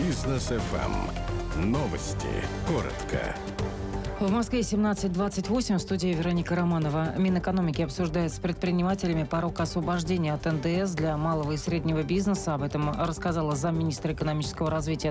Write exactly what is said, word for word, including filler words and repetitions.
Бизнес эф эм. Новости. Коротко. В Москве семнадцать двадцать восемь, в студии Вероника Романова. Минэкономики обсуждает с предпринимателями порог освобождения от эн дэ эс для малого и среднего бизнеса. Об этом рассказала замминистра экономического развития